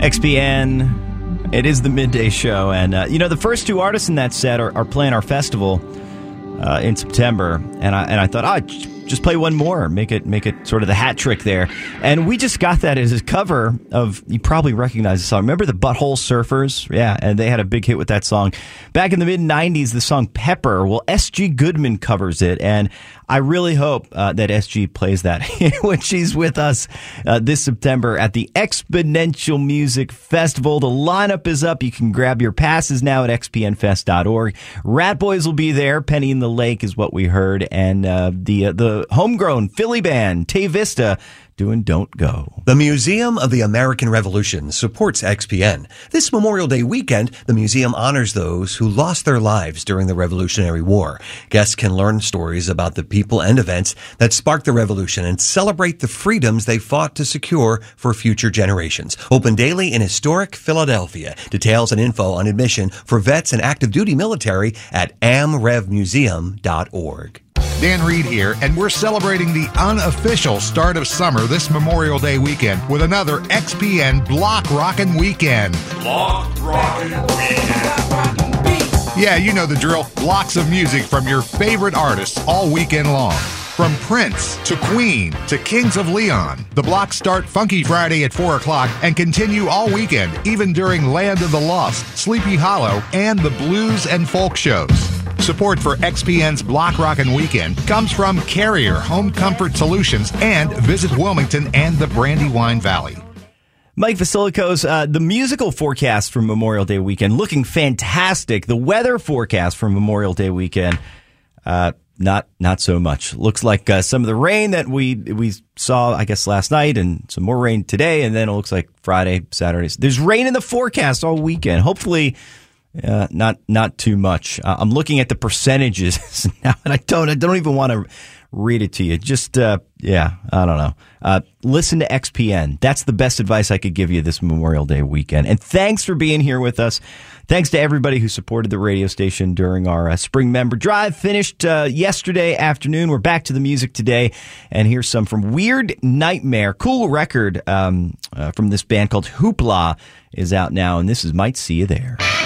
XPN, it is the midday show, and the first two artists in that set are playing our festival in September, and I thought, just play one more, make it sort of the hat trick there, and we just got that as a cover of, you probably recognize the song. Remember the Butthole Surfers? Yeah, and they had a big hit with that song back in the mid '90s. The song Pepper. Well, S.G. Goodman covers it, and I really hope that SG plays that when she's with us this September at the Exponential Music Festival. The lineup is up. You can grab your passes now at xpnfest.org. Rat Boys will be there. Penny in the Lake is what we heard. And the homegrown Philly band, Tay Vista, doing Don't Go. The Museum of the American Revolution supports XPN. This Memorial Day weekend, the museum honors those who lost their lives during the Revolutionary War. Guests can learn stories about the people and events that sparked the revolution and celebrate the freedoms they fought to secure for future generations. Open daily in historic Philadelphia. Details and info on admission for vets and active duty military at amrevmuseum.org. Dan Reed here, and we're celebrating the unofficial start of summer this Memorial Day weekend with another XPN Block Rockin' Weekend. Block Rockin' Weekend. Yeah, you know the drill. Blocks of music from your favorite artists all weekend long. From Prince to Queen to Kings of Leon, the blocks start Funky Friday at 4 o'clock and continue all weekend, even during Land of the Lost, Sleepy Hollow, and the blues and folk shows. Support for XPN's Block Rockin' Weekend comes from Carrier Home Comfort Solutions and Visit Wilmington and the Brandywine Valley. Mike Vasilikos, the musical forecast for Memorial Day weekend looking fantastic. The weather forecast for Memorial Day weekend, not so much. Looks like some of the rain that we saw, I guess, last night, and some more rain today, and then it looks like Friday, Saturday. There's rain in the forecast all weekend. Hopefully, not too much. I'm looking at the percentages now, and I don't even want to read it to you. Just I don't know. Listen to XPN. That's the best advice I could give you this Memorial Day weekend. And thanks for being here with us. Thanks to everybody who supported the radio station during our spring member drive. Finished yesterday afternoon. We're back to the music today. And here's some from Weird Nightmare. Cool record from this band called Hoopla is out now. And this is Might See You There.